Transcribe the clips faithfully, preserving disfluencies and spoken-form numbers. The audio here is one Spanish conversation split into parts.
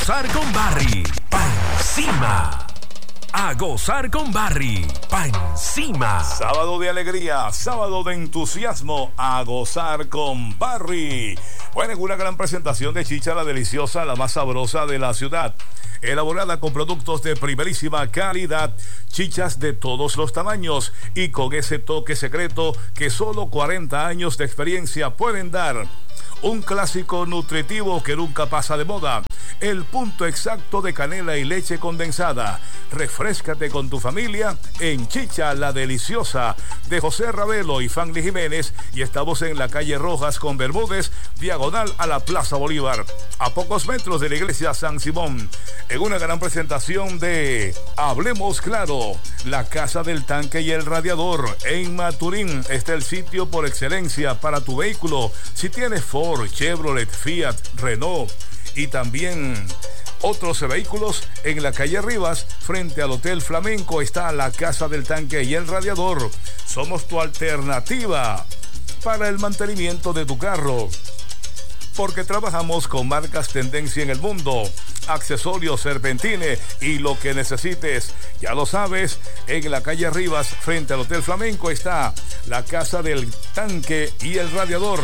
gozar con Barry, pa' encima. A gozar con Barry, pa' encima. Sábado de alegría, sábado de entusiasmo, a gozar con Barry. Bueno, en una gran presentación de chicha la deliciosa, la más sabrosa de la ciudad. Elaborada con productos de primerísima calidad, chichas de todos los tamaños y con ese toque secreto que solo cuarenta años de experiencia pueden dar. Un clásico nutritivo que nunca pasa de moda. El punto exacto de canela y leche condensada. Refréscate con tu familia en Chicha la Deliciosa de José Ravelo y Fanny Jiménez, y estamos en la calle Rojas con Bermúdez, diagonal a la Plaza Bolívar, a pocos metros de la iglesia San Simón. En una gran presentación de Hablemos Claro, la Casa del Tanque y el Radiador. En Maturín está el sitio por excelencia para tu vehículo. Si tienes Ford, Chevrolet, Fiat, Renault y también otros vehículos, en la calle Rivas, frente al Hotel Flamenco, está la Casa del Tanque y el Radiador. Somos tu alternativa para el mantenimiento de tu carro, porque trabajamos con marcas tendencia en el mundo, accesorios, Serpentine y lo que necesites. Ya lo sabes, en la calle Rivas, frente al Hotel Flamenco, está la Casa del Tanque y el Radiador.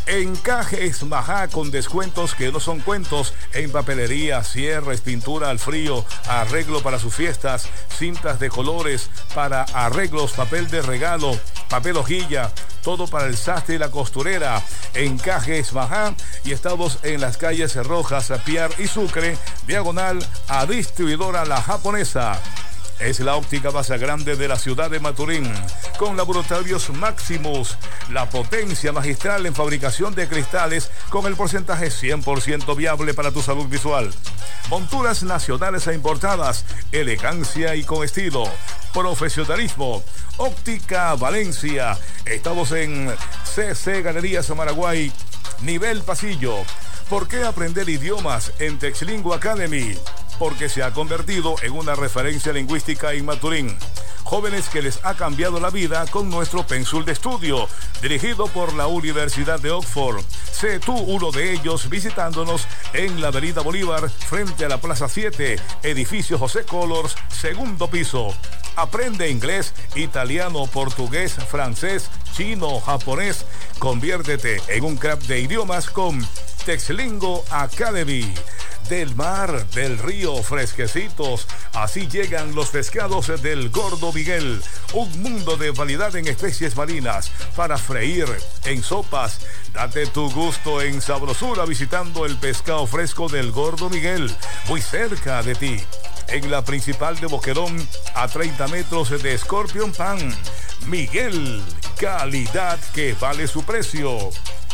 Encajes Majá con descuentos que no son cuentos en papelería, cierres, pintura al frío, arreglo para sus fiestas, cintas de colores para arreglos, papel de regalo, papel hojilla, todo para el sastre y la costurera. Encajes Majá, y estamos en las calles Rojas, Piar y Sucre, diagonal a distribuidora La Japonesa. Es la óptica más grande de la ciudad de Maturín, con laboratorios máximos, la potencia magistral en fabricación de cristales con el porcentaje cien por ciento viable para tu salud visual. Monturas nacionales e importadas, elegancia y con estilo, profesionalismo. Óptica Valencia, estamos en C C Galerías Maraguay, nivel pasillo. ¿Por qué aprender idiomas en Texlingua Academy? Porque se ha convertido en una referencia lingüística en Maturín. Jóvenes que les ha cambiado la vida con nuestro pensul de estudio, dirigido por la Universidad de Oxford. Sé tú uno de ellos visitándonos en la Avenida Bolívar, frente a la Plaza siete, edificio José Colors, segundo piso. Aprende inglés, italiano, portugués, francés, chino, japonés. Conviértete en un crack de idiomas con Texlingo Academy. Del mar, del río, fresquecitos. Así llegan los pescados del Gordo Miguel. Un mundo de variedad en especies marinas para freír en sopas. Date tu gusto en sabrosura visitando el pescado fresco del Gordo Miguel, muy cerca de ti. En la principal de Boquerón, a treinta metros de Scorpion Pan. Miguel, calidad que vale su precio.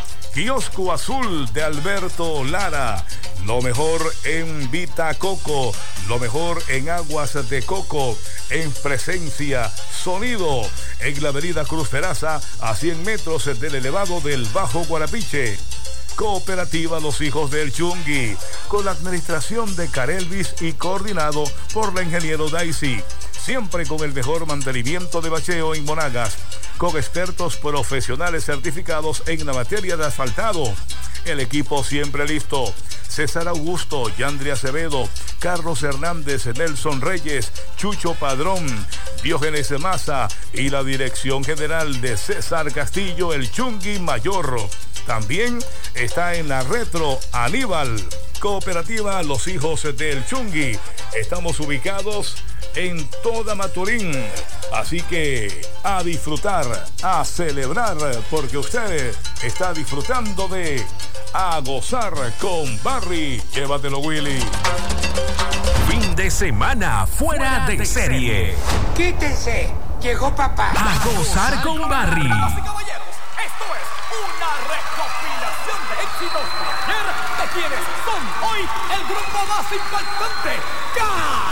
Kiosco Azul de Alberto Lara. Lo mejor en Vita Coco, lo mejor en aguas de coco, en presencia, sonido, en la avenida Cruz Peraza, a cien metros del elevado del Bajo Guarapiche. Cooperativa Los Hijos del Chungui, con la administración de Carelvis y coordinado por la ingeniero Daisy. Siempre con el mejor mantenimiento de bacheo en Monagas, con expertos profesionales certificados en la materia de asfaltado. El equipo siempre listo. César Augusto, Yandri Acevedo, Carlos Hernández, Nelson Reyes, Chucho Padrón, Diógenes Maza y la dirección general de César Castillo, el Chungui Mayor. También está en la Retro Aníbal. Cooperativa Los Hijos del Chungui. Estamos ubicados en toda Maturín. Así que a disfrutar, a celebrar, porque usted está disfrutando de A Gozar con Barry. Llévatelo, Willy. Fin de semana fuera, fuera de, de serie. serie. Quítese, llegó papá. A Gozar con Barry. Damas y caballeros, esto es una recopilación de éxitos de ayer, de quienes son hoy el grupo más impactante. ¡Ca!